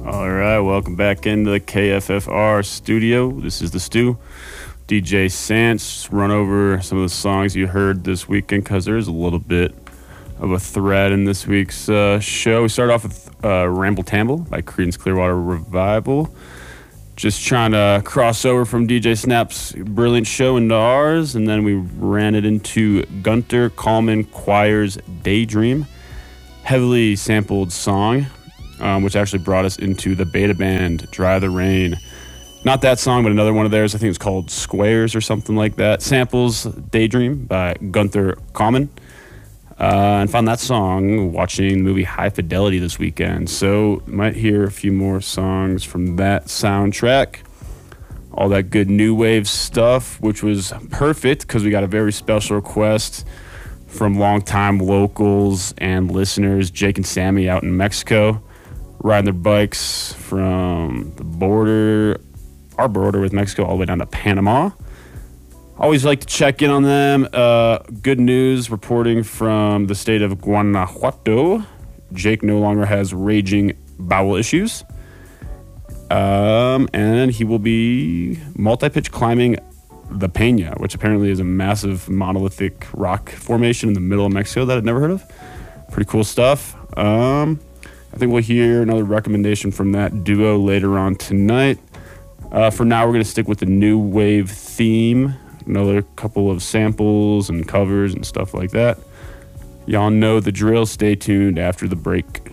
All right, welcome back into the KFFR studio. This is the Stew. DJ Sants, run over some of the songs you heard this weekend because there is a little bit of a thread in this week's show. We start off with Ramble Tamble by Creedence Clearwater Revival. Just trying to cross over from DJ Snap's brilliant show into ours, and then we ran it into Gunter Coleman Choir's Daydream, heavily sampled song, which actually brought us into the Beta Band, Dry the Rain. Not that song, but another one of theirs. I think it's called Squares or something like that. Samples Daydream by Gunter Coleman. And found that song watching the movie High Fidelity this weekend. So might hear a few more songs from that soundtrack. All that good new wave stuff, which was perfect because we got a very special request from longtime locals and listeners, Jake and Sammy out in Mexico, riding their bikes from the border, our border with Mexico, all the way down to Panama. Always like to check in on them. Good news reporting from the state of Guanajuato. Jake no longer has raging bowel issues. And he will be multi-pitch climbing the Peña, which apparently is a massive monolithic rock formation in the middle of Mexico that I'd never heard of. Pretty cool stuff. I think we'll hear another recommendation from that duo later on tonight. For now, we're going to stick with the new wave theme. Another couple of samples and covers and stuff like that. Y'all know the drill. Stay tuned after the break.